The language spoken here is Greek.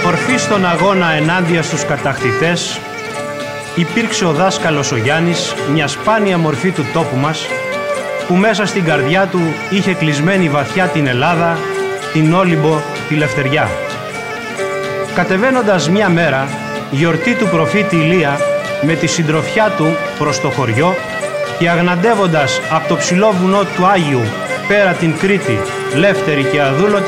Ορφή στον αγώνα ενάντια στους κατακτητές, υπήρξε ο δάσκαλος ο Γιάννης, μια σπάνια μορφή του τόπου μας, που μέσα στην καρδιά του είχε κλεισμένη βαθιά την Ελλάδα, την Όλυμπο, τη Λευτεριά. Κατεβαίνοντας μια μέρα, γιορτή του προφήτη Ηλία, με τη συντροφιά του προς το χωριό και αγναντεύοντας από το ψηλό βουνό του Άγιου πέρα την Κρήτη, Λεύτερη και Αδούλωτη,